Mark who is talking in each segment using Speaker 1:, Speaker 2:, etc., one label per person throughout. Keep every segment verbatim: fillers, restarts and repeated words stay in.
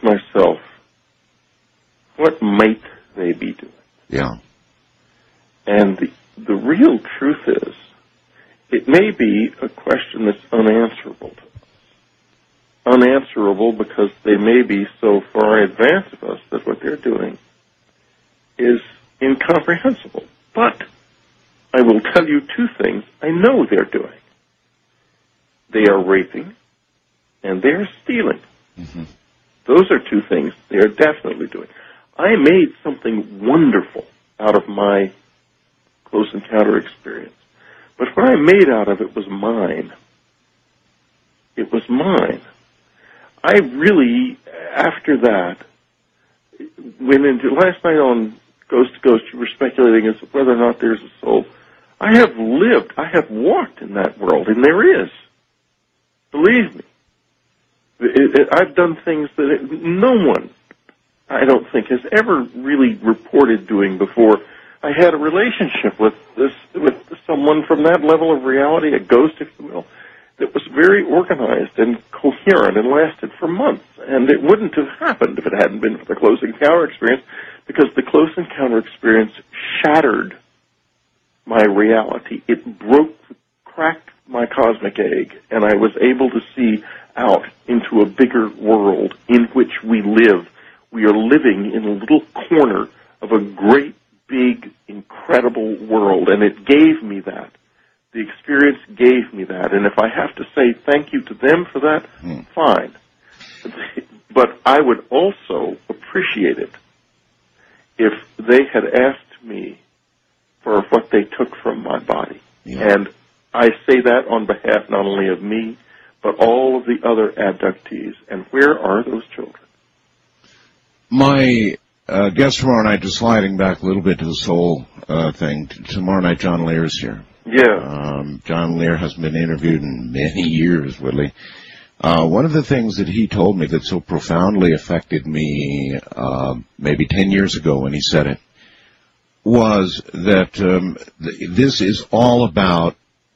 Speaker 1: myself, what might they be doing?
Speaker 2: Yeah.
Speaker 1: And the, the real truth is, it may be a question that's unanswerable to us. Unanswerable because they may be so far in advance of us that what they're doing is incomprehensible. But I will tell you two things I know they're doing. They are raping, and they are stealing.
Speaker 2: Mm-hmm.
Speaker 1: Those are two things they are definitely doing. I made something wonderful out of my close encounter experience. But what I made out of it was mine. It was mine. I really, after that, went into, last night on Ghost to Ghost, you were speculating as to whether or not there's a soul. I have lived, I have walked in that world, and there is. Believe me. It, it, I've done things that it, no one, I don't think, has ever really reported doing before. I had a relationship with this, with someone from that level of reality, a ghost, if you will, that was very organized and coherent and lasted for months. And it wouldn't have happened if it hadn't been for the close encounter experience, because the close encounter experience shattered my reality. It broke, cracked my cosmic egg, and I was able to see out into a bigger world in which we live. We are living in a little corner of a great, big, incredible world, and it gave me that. The experience gave me that, and if I have to say thank you to them for that, mm. fine. But I would also appreciate it if they had asked me for what they took from my body.
Speaker 2: Yeah.
Speaker 1: And I say that on behalf not only of me, but all of the other abductees. And where are those children?
Speaker 2: My uh, guest tomorrow night, just sliding back a little bit to the soul uh, thing, t- tomorrow night John Lear is here.
Speaker 1: Yeah.
Speaker 2: Um, John Lear hasn't been interviewed in many years, Woodley. Uh, one of the things that he told me that so profoundly affected me uh, maybe ten years ago when he said it was that um, th- this is all about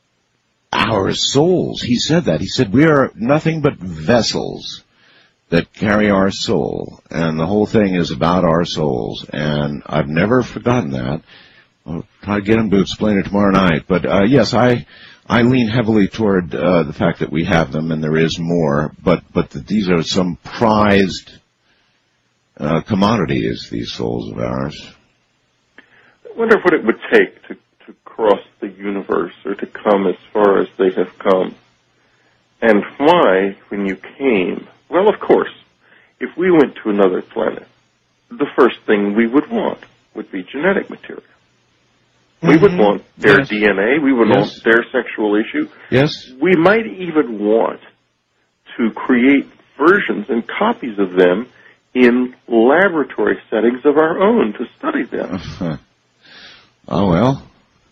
Speaker 2: our souls. He said that. He said, we are nothing but vessels that carry our soul, and the whole thing is about our souls, and I've never forgotten that. I'll try to get him to explain it tomorrow night. But, uh, yes, I I lean heavily toward uh, the fact that we have them and there is more, but, but that these are some prized uh, commodities, these souls of ours.
Speaker 1: I wonder what it would take to, to cross the universe or to come as far as they have come. And why, when you came, well, of course, if we went to another planet, the first thing we would want would be genetic material. We would want their
Speaker 2: yes.
Speaker 1: D N A. We would
Speaker 2: yes.
Speaker 1: want their sexual issue.
Speaker 2: Yes.
Speaker 1: We might even want to create versions and copies of them in laboratory settings of our own to study them.
Speaker 2: Uh-huh. Oh, well,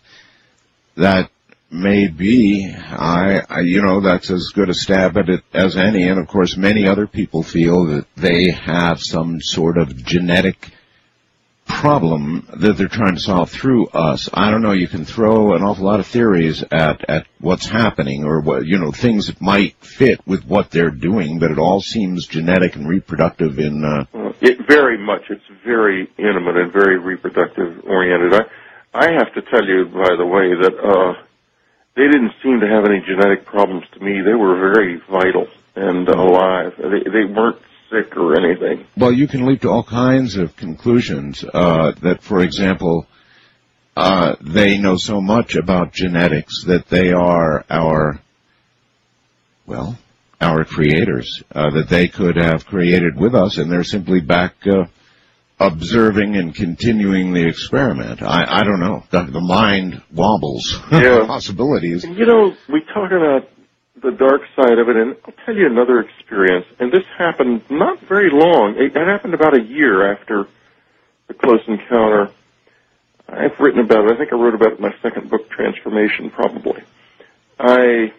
Speaker 2: that may be. I, I, you know, that's as good a stab at it as any. And, of course, many other people feel that they have some sort of genetic problem that they're trying to solve through us. I don't know, you can throw an awful lot of theories at, at what's happening or what, you know, things that might fit with what they're doing, but it all seems genetic and reproductive in... Uh,
Speaker 1: it very much. It's very intimate and very reproductive oriented. I, I have to tell you, by the way, that uh, they didn't seem to have any genetic problems to me. They were very vital and alive. They, they weren't sick or anything.
Speaker 2: Well, you can leap to all kinds of conclusions uh, that, for example, uh, they know so much about genetics that they are our, well, our creators, uh, that they could have created with us, and they're simply back uh, observing and continuing the experiment. I, I don't know. The, the mind wobbles.
Speaker 1: Yeah.
Speaker 2: Possibilities.
Speaker 1: You know, we talk about the dark side of it, and I'll tell you another experience, and this happened not very long. It, it happened about a year after the close encounter. I've written about it. I think I wrote about it in my second book, Transformation, probably. I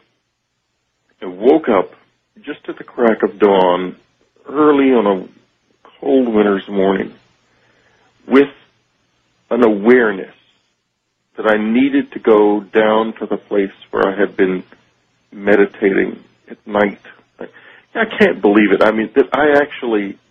Speaker 1: woke up just at the crack of dawn, early on a cold winter's morning, with an awareness that I needed to go down to the place where I had been meditating at night. I can't believe it. I mean, that I actually